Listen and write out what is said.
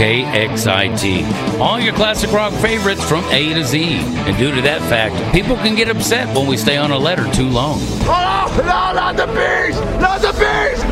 KXIT. All your classic rock favorites from A to Z. And due to that fact, people can get upset when we stay on a letter too long. Oh, no, not the bees! Not the bees!